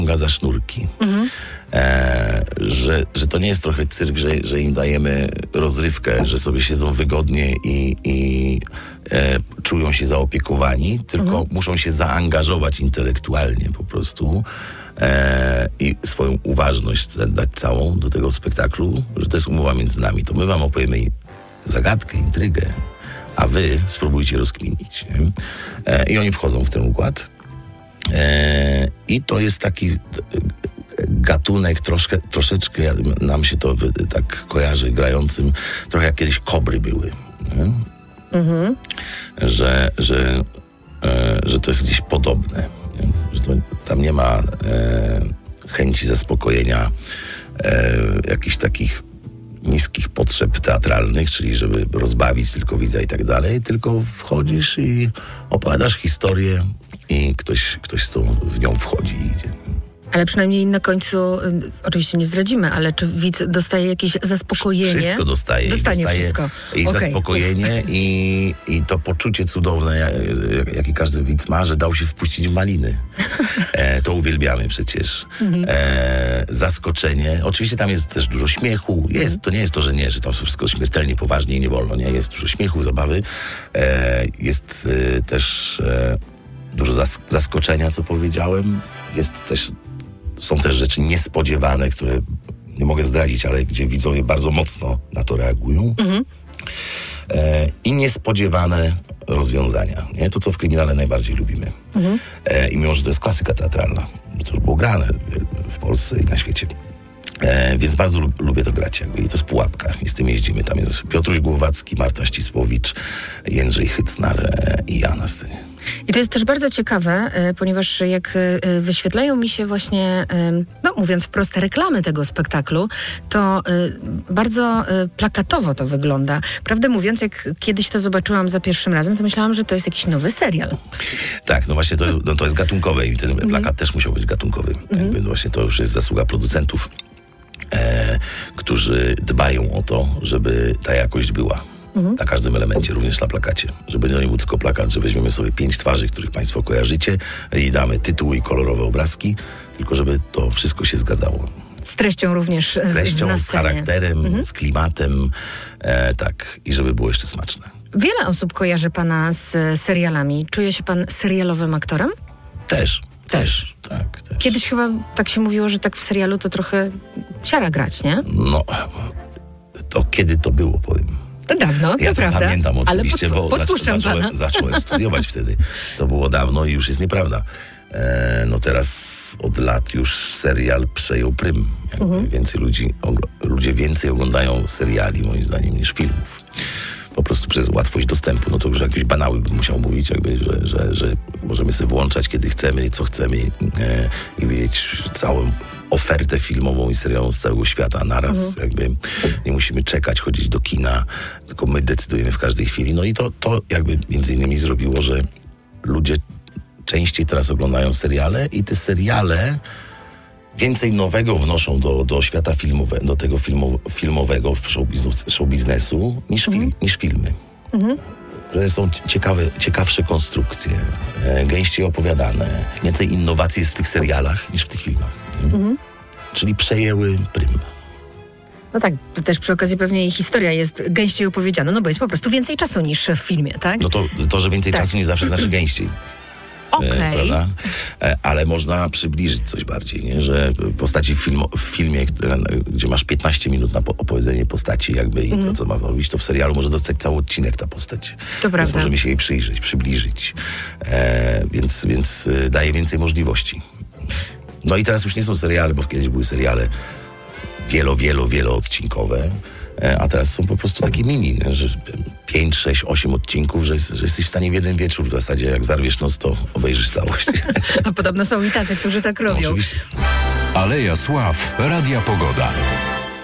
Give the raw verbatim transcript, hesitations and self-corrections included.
ciąga za sznurki. Mhm. E, że, że to nie jest trochę cyrk, że, że im dajemy rozrywkę, że sobie siedzą wygodnie i, i e, czują się zaopiekowani, tylko mhm. muszą się zaangażować intelektualnie po prostu e, i swoją uważność dać całą do tego spektaklu, że to jest umowa między nami. To my wam opowiemy zagadkę, intrygę, a wy spróbujcie rozkminić. Nie? E, I oni wchodzą w ten układ. E, I to jest taki gatunek troszkę, troszeczkę nam się to wy, tak kojarzy grającym, trochę jak kiedyś kobry były. Mhm. Że, że, e, że to jest gdzieś podobne. Nie? Że to, tam nie ma e, chęci zaspokojenia e, jakichś takich niskich potrzeb teatralnych, czyli żeby rozbawić tylko widza i tak dalej, tylko wchodzisz i opowiadasz historię i ktoś, ktoś z tą w nią wchodzi i idzie. Ale przynajmniej na końcu, y, oczywiście nie zdradzimy, ale czy widz dostaje jakieś zaspokojenie? Wszystko dostaje. Dostanie dostaje wszystko. I okay. zaspokojenie i, i to poczucie cudowne, jak, jakie każdy widz ma, że dał się wpuścić w maliny. E, to uwielbiamy przecież. Mhm. E, zaskoczenie. Oczywiście tam jest też dużo śmiechu. Jest, to nie jest to, że nie, że tam wszystko śmiertelnie poważnie i nie wolno. Nie, jest dużo śmiechu, zabawy. E, jest e, też e, dużo zas- zaskoczenia, co powiedziałem. Jest też Są też rzeczy niespodziewane, które nie mogę zdradzić, ale gdzie widzowie bardzo mocno na to reagują. Mhm. E, I niespodziewane rozwiązania. Nie? To, co w kryminale najbardziej lubimy. Mhm. E, I mimo, że to jest klasyka teatralna. To już było grane w Polsce i na świecie. E, więc bardzo lub, lubię to grać. Jakby. I to jest pułapka. I z tym jeździmy. Tam jest Piotruś Głowacki, Marta Ścisłowicz, Jędrzej Hycnar e, i ja na scenie. I to jest też bardzo ciekawe, ponieważ jak wyświetlają mi się właśnie, no mówiąc wprost, reklamy tego spektaklu, to bardzo plakatowo to wygląda. Prawdę mówiąc, jak kiedyś to zobaczyłam za pierwszym razem, to myślałam, że to jest jakiś nowy serial. Tak, no właśnie to, no to jest gatunkowe i ten mm. plakat też musiał być gatunkowy. Mm. Jakby właśnie to już jest zasługa producentów, e, którzy dbają o to, żeby ta jakość była. Mhm. Na każdym elemencie, również na plakacie. Żeby to nie był tylko plakat, że weźmiemy sobie pięć twarzy, których państwo kojarzycie i damy tytuł i kolorowe obrazki, tylko żeby to wszystko się zgadzało. Z treścią również. Z treścią, na z charakterem, mhm. z klimatem, e, tak. I żeby było jeszcze smaczne. Wiele osób kojarzy pana z serialami. Czuje się pan serialowym aktorem? Też. Też. Też, tak. Też. Kiedyś chyba tak się mówiło, że tak w serialu to trochę siara grać, nie? No, to kiedy to było, powiem. To dawno, to ja to prawda. pamiętam oczywiście, ale pod, bo podpuszczam zaczą, zacząłem, zacząłem studiować wtedy. To było dawno i już jest nieprawda. E, no teraz od lat już serial przejął prym. Mhm. Więcej ludzi, ogl- ludzie więcej oglądają seriali, moim zdaniem, niż filmów. Po prostu przez łatwość dostępu. No to już jakieś banały bym musiał mówić, jakby, że, że, że możemy sobie włączać, kiedy chcemy, co chcemy e, i wiedzieć całą ofertę filmową i serialową z całego świata naraz. Mhm. Jakby nie musimy czekać, chodzić do kina, tylko my decydujemy w każdej chwili. No i to, to jakby między innymi zrobiło, że ludzie częściej teraz oglądają seriale i te seriale więcej nowego wnoszą do, do świata filmowego, do tego filmu, filmowego show, biznes, show biznesu niż, mhm. film, niż filmy. Mhm. Że są ciekawe, ciekawsze konstrukcje, e, gęściej opowiadane. Więcej innowacji jest w tych serialach niż w tych filmach. Mhm. Czyli przejęły prym. No tak, to też przy okazji pewnie jej historia jest gęściej opowiedziana, no bo jest po prostu więcej czasu niż w filmie, tak? No to, to że więcej tak. czasu nie zawsze znaczy gęściej. Okej. Okay. E, ale można przybliżyć coś bardziej, nie? Że postaci w, film, w filmie, gdzie masz piętnaście minut na opowiedzenie postaci jakby i mm. to, co ma robić, to w serialu może dostać cały odcinek ta postać. To prawda. Więc możemy się jej przyjrzeć, przybliżyć. E, więc, więc daje więcej możliwości. No i teraz już nie są seriale, bo kiedyś były seriale wielo, wielo, wieloodcinkowe, a teraz są po prostu takie mini, że pięć, sześć, osiem odcinków, że, że jesteś w stanie w jeden wieczór w zasadzie, jak zarwiesz nos, to obejrzysz całość. A podobno są i tacy, którzy tak robią. No, oczywiście. Aleja Sław, Radia Pogoda.